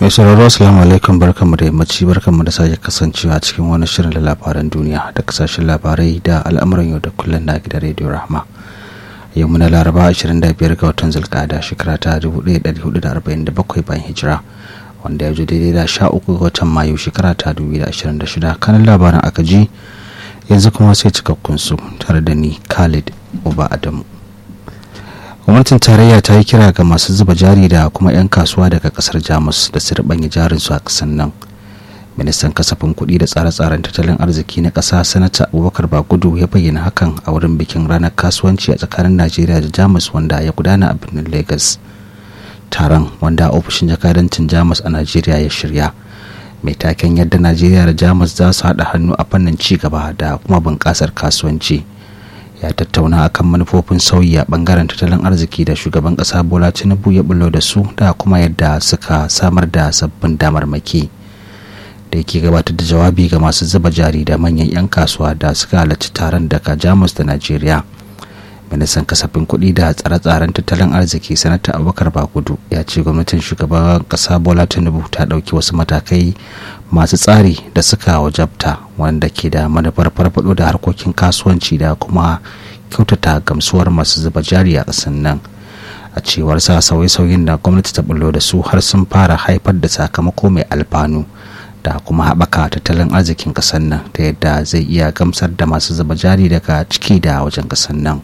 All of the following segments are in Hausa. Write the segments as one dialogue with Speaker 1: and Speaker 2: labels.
Speaker 1: mai sauraro assalamu alaikum, barkanmu da yammaci, barkanmu da sake kasancewa cikin wani shirin da labaran duniya da kasashen labarai da al'amuran yau da kullum na gidan rediyo Rahma. Yau muna Laraba 25 ga watan Zulqa'ada shekara ta 1447 bayan hijira, wanda ya zo daidai da 13 ga watan Mayu shekara ta 2026. Kanan labaran aka ji, yanzu kuma sai cikakkun su tare da ni Khalid Uba Adamu. Gwamnatin tarayya ta yi kira ga masu zuba jari da kuma 'yan kasuwa daga kasar Jamus da su ribanya jarinsu a kasan nan. Ministan kasafin kuɗi da tsare-tsaren tattalin arziki na ƙasa Sanata Abubakar Bagudu ya bayyana hakan a wurin bikin ranar kasuwanci a tsakanin Najeriya da Jamus wanda ya gudana a birnin Lagos. Taron, wanda ofishin jakadancin Jamus a Najeriya ya shirya, mai taken yadda Najeriya da Jamus za su haɗa hannu a fannin ci gaba da kuma bunƙasar kasuwanci. Ya tattauna akan manufofin sauyi a bangaren tattalin arziki da shugaban kasa Bola Tinubu ya bullo da su da kuma yadda suka samar da sabbin damarmaki. Da yake gabatar da jawabi ga masu zuba jari da manyan 'yan kasuwa da suka halarci taron daga Jamus da Najeriya, ministan kasafin kuɗi da tsare-tsaren tattalin arziki Sanata Abubakar Bagudu ya ce gwamnatin shugaban kasa Bola Tinubu ta ɗauki wasu matakai masu tsari da suka wajabta, wanda ke da manufar farfado da harkokin kasuwanci da kuma kyautata gamsuwar masu zuba jari a ƙasar nan. A cewar sa, sauye-sauyen da gwamnati ta bullo da su har sun fara haifar da sakamako mai alfanu da kuma haɓaka tattalin arzikin ƙasar nan ta yadda zai iya gamsar da masu zuba jari daga ciki da wajen ƙasar nan.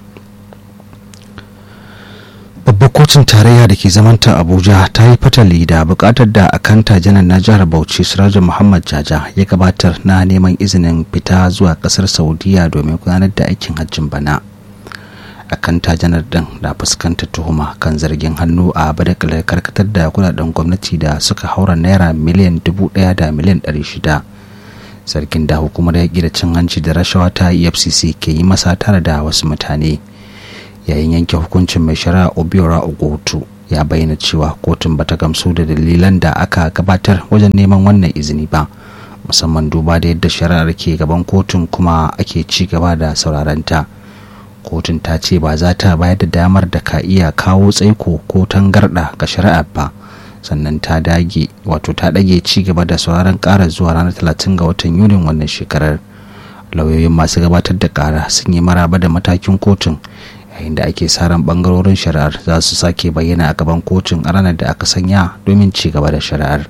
Speaker 1: Babbar kotun tarayya da ke zamanta Abuja ta yi fatali da bukatar da akanta janar na jihar Bauchi Siraju Muhammad Jaja ya gabatar na neman izinin fita zuwa kasar Saudiya domin gudanar da aikin hajjin bana. Akanta janar din na fuskantar tuhuma kan zargin hannu a badakalar karkatar da kudaden gwamnati da suka haura naira miliyan 1,000 da miliyan 600. Zargin da hukumar yaƙi da cin hanci da rashawa ta EFCC ke yi masa tare da wasu mutane. Yayin yanke hukuncin, mai shari'a Obiora Ogotu ya bayyana cewa kotun bata gamsu da dalilan da aka gabatar wajen neman wannan izini ba, musamman duba da yadda shari'ar ke gaban kotun kuma ake ci gaba da saurarenta. Kotun ta ce ba za ta bayar da damar da ka iya kawo tsaiko ko tangarɗa ga shari'ar ba, sannan ta dage ci gaba da sauraron ƙara zuwa ranar 30 ga watan Yunin wannan shekarar. Lauyoyin masu gabatar da ƙara sun yi maraba da matakin kotun, yayin da ake sa ran bangarorin shari'ar za su sake bayyana a gaban kotun a ranar da aka sanya domin ci gaba da shari'ar.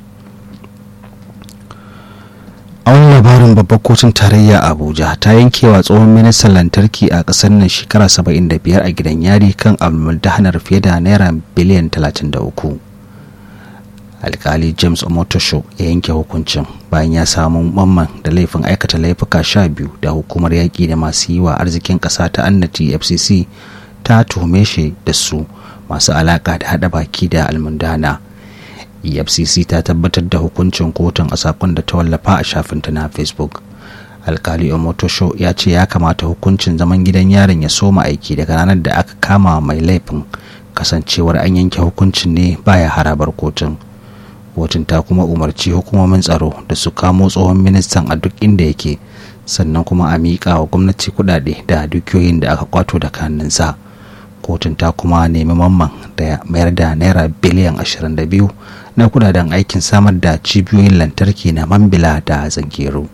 Speaker 1: A wani labarin, babbar kotun tarayya Abuja ta yankewa tsohon ministan lantarki a ƙasar nan shekara 75 a gidan yari kan almundahanar fiye da naira biliyan 33. Alkali James Omotosho ya yanke hukuncin bayan ya samu mamman da laifin aikata laifuka 12 da hukumar yaƙi da masu yi wa arzikin ƙasa ta annati FCC ta tuhume shi da su masu alaƙa da haɗa baki da almundana. EFCC ta tabbatar da hukuncin kotun a sakon da ta wallafa a shafinta na Facebook. Alkali Omotosho ya ce ya kamata hukuncin zaman gidan yarin ya soma aiki daga ranar da aka kama mai laifin, kasancewar an yanke hukuncin ne baya harabar kotun. Kotun ta kuma umarci hukumomin tsaro da su kamo tsohon ministan a duk inda yake, sannan kuma a miƙa wa gwamnati kuɗaɗe da dukiyoyin da aka kwato da hannunsa. Kotun ta kuma nemi mamman da ya mayar da naira biliyan 22 na kudaden aikin samar da cibiyoyin lantarki na Mambila da Zangero.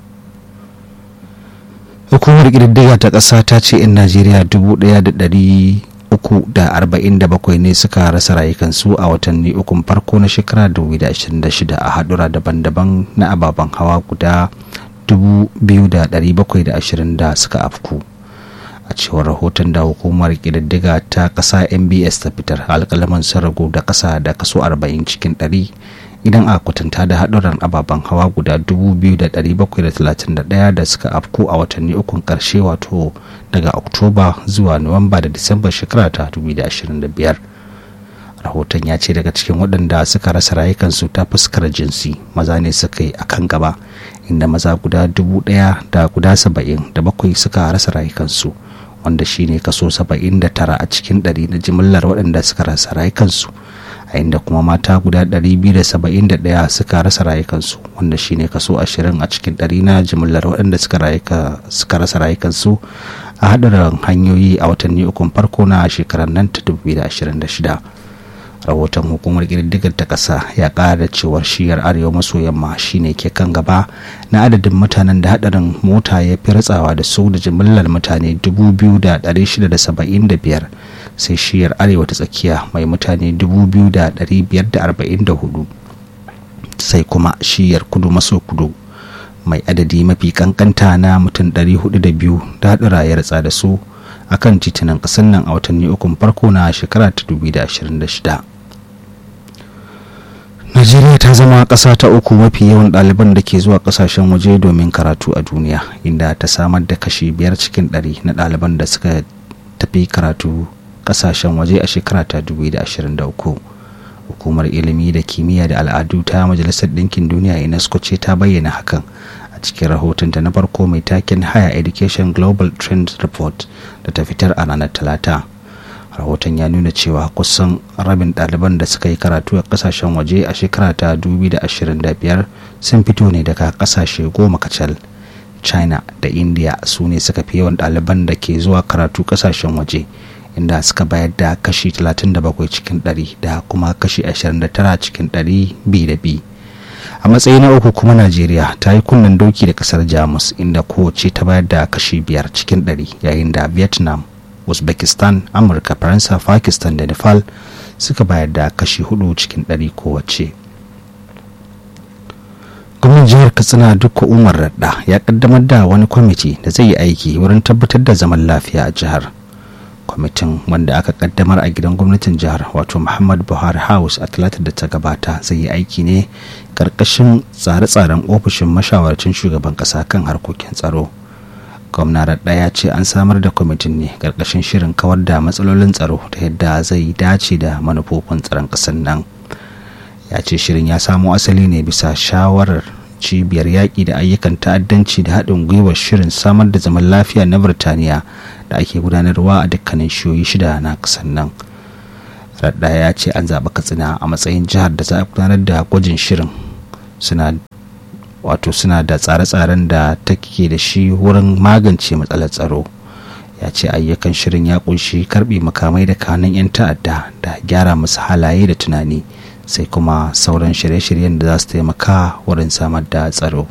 Speaker 1: Hukumar ƙididdiga ta ƙasa ta ce 'yan Najeriya 1,347 ne suka rasa rayukansu a watanni ukun farko na shekara 2026 a haɗura daban-daban na ababen hawa guda 2,720 da suka afku. A cewar rahoton da hukumar ƙididdiga ta ƙasa NBS ta fitar, alƙalaman sun ragu da ƙasa da kaso 40 cikin 100 idan a kwatanta da haɗuran ababen hawa guda 2,731 da suka afku a watanni ukun ƙarshe, wato daga Oktoba zuwa Nuwamba da Disamba shekara ta 2025. Rahoton ya ce daga cikin waɗanda suka rasa rayukansu ta fuskar jinsi, maza ne suka yi akan gaba, inda maza guda 1,077 suka rasa rayukansu, wanda shine kaso 79 a cikin 100 na jimillar waɗanda suka rasa rayukansu, a inda kuma mata guda 271 suka rasa rayukansu, wanda shine kaso 20 a cikin 100 na jimillar waɗanda suka rasa rayukansu a haɗarin hanyoyi a watanni ukun farko na shekarar nan ta 2026. rahoton hukumar ƙididdigar ta ƙasa ya ƙara da cewar shiyar arewa maso yamma shine ke kan gaba na adadin mutanen da hadarin mota ya fi ratsawa da su da jimillar mutane 2,675, sai shiyar arewa ta tsakiya mai mutane 2,544, sai kuma shiyar kudu maso kudu mai adadi mafi kankanta na mutum 402 da hadura ya ratsa da su akan titunan ƙasar nan a watanni ukun farko na shekara ta 2026. Najeriya ta zama ƙasa ta uku mafi yawan ɗaliban da ke zuwa ƙasashen waje domin karatu a duniya, inda ta samar da kashi 5 cikin 100 na ɗaliban da suka tafi karatu ƙasashen waje a shekara ta 2023. Hukumar ilimi da kimiyya da al'adu ta Majalisar Ɗinkin Duniya UNESCO ce ta bayyana hakan a cikin rahotonta na farko mai taken Higher Education Global Trend Report da ta fitar a ranar Talata. Rahoton ya nuna cewa kusan rabin ɗaliban da suka yi karatu a ƙasashen waje a shekara ta 2025 sun fito ne daga ƙasashe 10 kacal. China da India su ne suka fi yawan ɗaliban da ke zuwa karatu ƙasashen waje, inda suka bayar da kashi 37 cikin 100 da kuma kashi 29 cikin 100 bi da bi. A matsayi na uku kuma Najeriya ta yi kunnen doki da kasar Jamus, inda kowace ta bayar da kashi 5 cikin 100, yayin da Vietnam, Uzbekistan, Amurka, Faransa, Pakistan da Nepal suka bayar da kashi 4 cikin 100 kowace. Gwamnan jihar Katsina Dukko Umar Radda ya kaddamar da wani kwamiti da zai yi aiki wurin tabbatar da zaman lafiya a jihar. Kwamitin, wanda aka kaddamar a gidan gwamnatin jihar wato Muhammad Buhari House a talatar da ta gabata, zai yi aiki ne karkashin tsare-tsaren ofishin mashawarcin shugaban kasa kan harkokin tsaro. Gwamna Radda ya ce an samar da kwamitin ne karkashin shirin kawar da matsalolin tsaro ta yadda zai dace da manufofin tsaron kasar nan. Ya ce shirin ya samo asali ne bisa shawarar cibiyar yaƙi da ayyukan ta'addanci da haɗin gwiwar shirin samar da zaman lafiya na Birtaniya da ake gudanarwa a dukkanin shiyoyi 6 na ƙasar nan. Radda ya ce an zaɓi Katsina a matsayin jihar da za a gudanar da gwajin shirin, suna da tsare-tsaren da take da shi wurin magance matsalar tsaro. Ya ce ayyukan shirin ya ƙunshi karɓe makamai da kanan 'yan ta'adda da gyara musu halaye da tunani, sai kuma sauran shirye-shiryen da za su taimaka wurin samar da tsaro.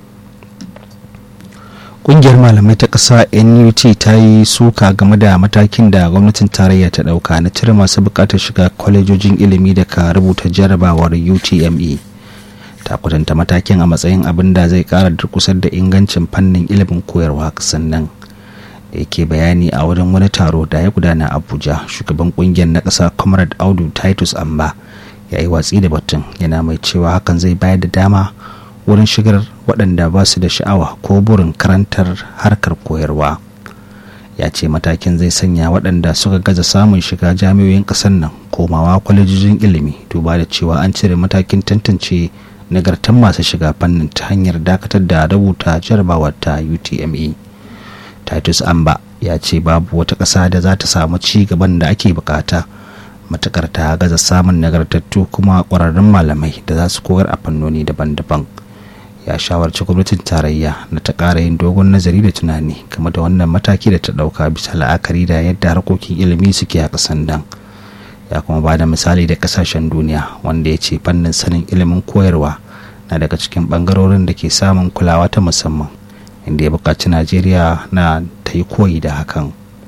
Speaker 1: Ƙungiyar malamai ta ƙasa NUT ta yi suka game da matakin da gwamnatin tarayya ta ɗauka na cire masu buƙatar shiga kwalejojin ilimi da ka rubuta jarabawar UTME. Ta kwatanta matakin a matsayin abin da zai ƙara durƙusar da ingancin fannin ilimin koyarwa ƙasar nan. Da yake bayani a wurin wani taro da ya gudana a Abuja, shugaban ƙungiyar na ƙasa Comrade Audu Titus Amba ya yi watsi da batun, yana mai cewa hakan zai bayar da dama wurin shigar waɗanda ba su da sha'awa ko burin karantar harkar koyarwa. Ya ce matakin zai sanya waɗanda suka gaza samun shiga jami'o'in ƙasar nan komawa kwalejojin ilimi, duba da cewa an cire matakin tantance nagartan masu shiga fannin ta hanyar dakatar da rubuta jarabawar ta UTME. Titus Amba ya ce babu wata ƙasa da za ta samu ci gaban da ake bukata matakar ta gaza samun nagartattu kuma ƙwararrun malamai da za su koyar a fannoni daban-daban. Ya shawarci gwamnatin tarayya na ta ƙara yin dogon nazari da tunani game da wannan mataki da ta ɗauka bisa la'akari da yadda harkokin ilimi suke a ƙasar nan. Ya kuma ba da misali da ƙasashen duniya, wanda ya ce fannin sanin ilimin koyarwa na daga cikin ɓangarorin da ke samun kulawa ta musamman, inda ya buƙaci Najeriya na ta yi koyi da hakan.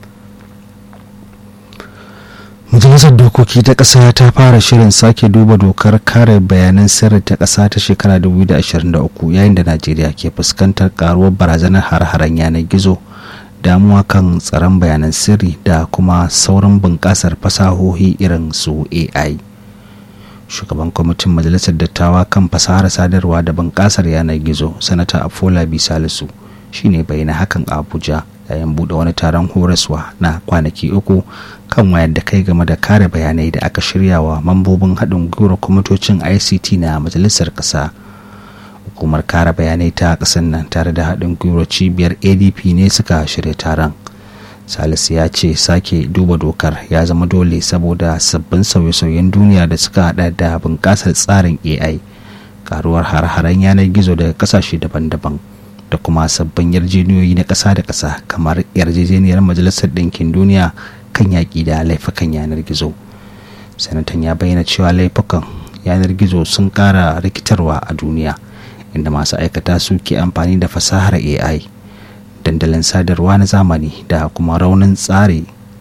Speaker 1: Majalisar Dokoki ta ƙasa ta fara shirin sake duba dokar kare bayanan sirri ta ƙasa ta shekara 2023, yayin da Najeriya ke fuskantar karuwar barazanar har-haren yanar gizo, damuwa kan tsaron bayanan sirri da kuma saurin bunƙasar fasahohi irin su AI. Shugaban kwamitin Majalisar Dattawa kan fasahar sadarwa da bunƙasar yanar gizo, Sanata Afolabi Salisu, shine bayyana hakan a Abuja yayin buɗe wani taron horaswa na kwanaki 3 kan wayar da kai game da kare bayanai da aka shirya wa mambobin haɗin gwiwar kwamitocin ICT na Majalisar Ƙasa. Hukumar kare bayanai ta ƙasar nan tare da haɗin gwiwar cibiyar ADP ne suka shirya taron. Salisu ya ce sake duba dokar ya zama dole saboda sabbin sauye-sauyen duniya da suka haɗa da bunƙasar tsarin AI, karuwar har-haren yanar gizo daga ƙasashe daban-daban, da kuma sabbin yarjejeniyoyi na ƙasa da ƙasa kamar yarjejeniyar Majalisar Ɗinkin Duniya kan yaƙi da laifukan yanar gizo. Sanatan ya bayyana cewa laifukan yanar gizo sun ƙara rikitarwa a duniya, inda masu aikata su ke amfani da fasahar AI, dandalin sadarwa na zamani da kuma raunin tsare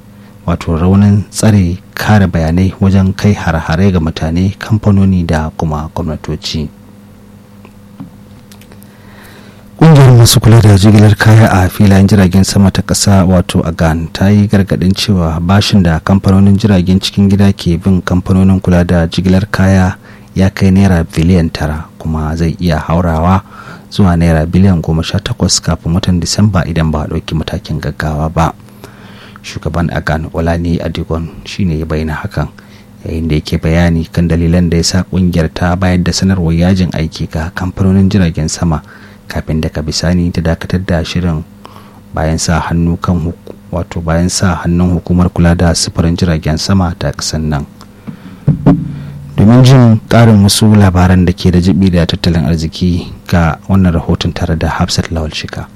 Speaker 1: kare bayanai wajen kai har-hare ga mutane, kamfanoni da kuma gwamnatoci. Ƙungiyar masu kula da jigilar kaya a filayen jiragen sama ta ƙasa wato AGAN ta yi gargaɗin cewa bashin da kamfanonin jiragen cikin gida ke bin kamfanonin kula da jigilar kaya ya kai naira biliyan 9, kuma zai iya haurawa zuwa naira biliyan 18 kafin watan Disamba idan ba a ɗauki matakin gaggawa ba. Shugaban AGAN Olani Adigon shine ya bayyana hakan yayin da yake bayani kan dalilan da ya sa ƙungiyar ta bayar da sanarwar yajin aiki ga kamfanonin jiragen sama kafin daga bisani ta dakatar da shirin bayan sa hannun hukumar kula da sufurin jiragen sama ta ƙasar nan. Domin jin ƙarin wasu labaran da ke da jibi da tattalin arziki ga wannan rahoton tare da Hafsat Lawal Shika.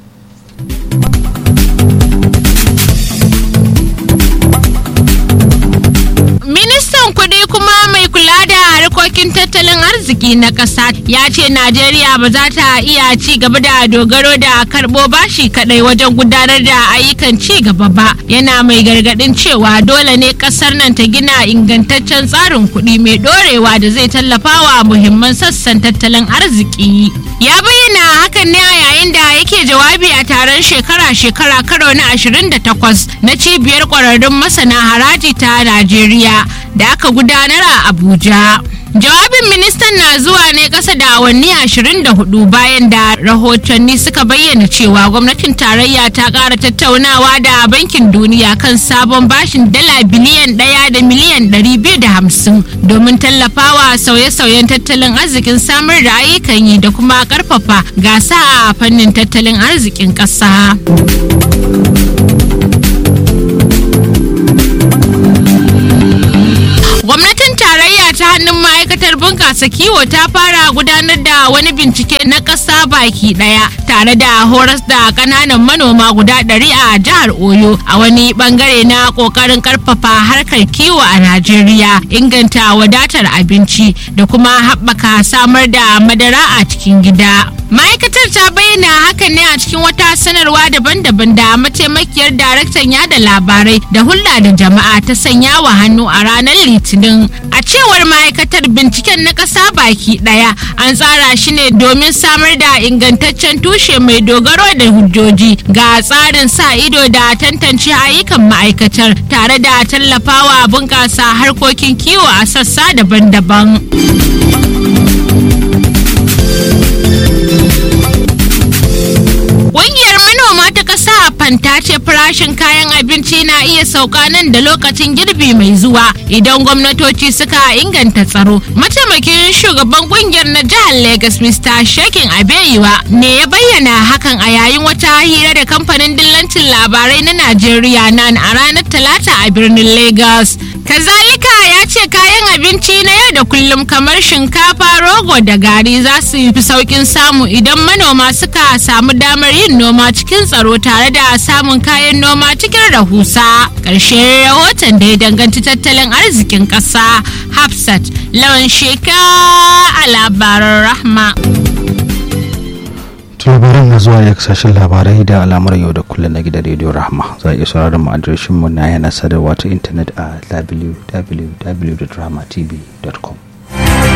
Speaker 2: Ministan kuɗi kuma mai kula da harkokin tattalin arziki na ƙasa ya ce Najeriya ba za ta iya ci gaba da dogaro da karɓo bashi kaɗai wajen gudanar da ayyukan ci gaba ba. Yana mai gargaɗin cewa dole ne ƙasar nan ta gina ingantaccen tsarin kuɗi mai ɗorewa da zai tallafa wa muhimman sassan tattalin arziki. Ya bayyana hakan ne a yayin da yake jawabi a taron shekara-shekara karo na 28 na cibiyar ƙwararrun masana haraji ta Najeriya da aka gudanar a Abuja. Jawabin ministan na zuwa ne ƙasa da awanni 24 bayan da rahotanni suka bayyana cewa gwamnatin tarayya ta ƙara tattaunawa da bankin duniya kan sabon bashin dala biliyan 1 da miliyan 250 domin tallafawa sauye-sauyen tattalin arzikin samar da ayyukan yi da kuma ƙarfafa gasa a fannin tattalin arzikin ƙasa. Gwamnatin tarayya ta hannun ma'aikatar bunƙasa kiwo ta fara gudanar da wani bincike na ƙasa baki ɗaya tare da horas da ƙananan manoma guda 100 a jihar Oyo a wani ɓangare na ƙoƙarin ƙarfafa harkar kiwo a Najeriya, inganta wadatar abinci da kuma haɓaka samar da madara a cikin gida. Ma'aikatar ta bayyana hakan ne a cikin wata sanarwa daban-daban da mataimakiyar daraktan yada labarai da hulɗa da jama'a ta sanya wa hannu a ranar Litinin. A cewar ma'aikatar, binciken na ƙasa baki ɗaya an tsara shi ne domin samar da ingantaccen tushe mai dogaro da hujjoji ga tsarin sa ido da tantance ayyukan ma'aikatar tare da tallafawa bunƙasa harkokin kiwo a sassa daban-daban. Ƙungiyar manoma ta ƙasa a Fanta ce farashin kayan abinci na iya sauka nan da lokacin girbi mai zuwa idan gwamnatoci suka inganta tsaro. Mataimakin shugaban ƙungiyar na jihar Lagos Mr. Shekin Abeyiwa ne ya bayyana hakan a yayin wata hira da kamfanin dillancin labarai na Najeriya NAN a ranar Talata a birnin Lagos. Kazalika ya ce kayan abinci na yau da kullum kamar shinkafa, rogo da gari za su fi sauƙin samu idan manoma suka samu damar yin noma cikin tsaro tare da samun kayan noma cikin rahusa. Ƙarshen rahoton da ya danganci tattalin arzikin ƙasa. Hafsat Lawan Sheka a labaran Rahma.
Speaker 1: Labaran na zuwa ya kasashen labarai da al'amuran yau da kullum na gidan rediyo Rahma. Za a iya sauraron mu adireshin mu na yanar sadarwa ta intanet a www.rahmatv.com.